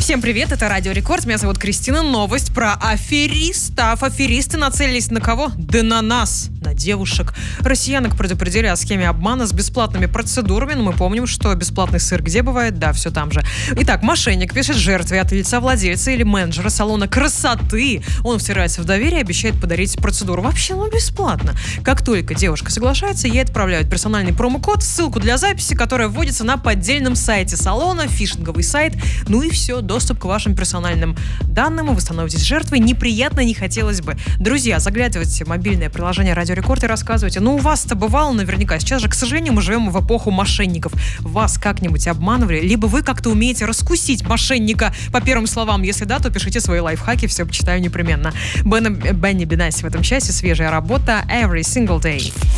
Всем привет, это Радио Рекорд, меня зовут Кристина. Новость про аферистов. Аферисты нацелились на кого? Да на нас, на девушек. Россиянок предупредили о схеме обмана с бесплатными процедурами, но мы помним, что бесплатный сыр где бывает? Да, все там же. Итак, мошенник пишет жертве от лица владельца или менеджера салона красоты. Он втирается в доверие и обещает подарить процедуру вообще бесплатно. Как только девушка соглашается, ей отправляют персональный промокод, ссылку для записи, которая вводится на поддельном сайте салона, фишинговый сайт, ну и все, доступ к вашим персональным данным, и вы становитесь жертвой. Неприятно не хотелось бы. Друзья, заглядывайте в мобильное приложение Радио Рекорд и рассказывайте. Ну, у вас-то бывало наверняка. Сейчас же, к сожалению, мы живем в эпоху мошенников. Вас как-нибудь обманывали? Либо вы как-то умеете раскусить мошенника по первым словам? Если да, то пишите свои лайфхаки, все почитаю непременно. Бенни Бенаси в этом часе, свежая работа Every Single Day.